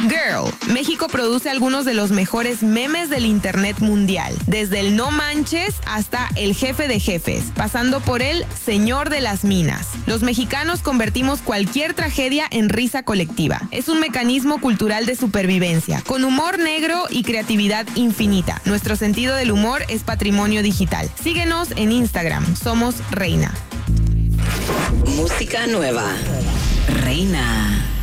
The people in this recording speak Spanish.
Girl. México produce algunos de los mejores memes del internet mundial, desde el no manches hasta el jefe de jefes, pasando por el señor de las minas. Los mexicanos convertimos cualquier tragedia en risa colectiva. Es un mecanismo cultural de supervivencia, con humor negro y creatividad infinita. Nuestro sentido del humor es patrimonio digital. Síguenos en Instagram, somos Reina. Música nueva. Reina.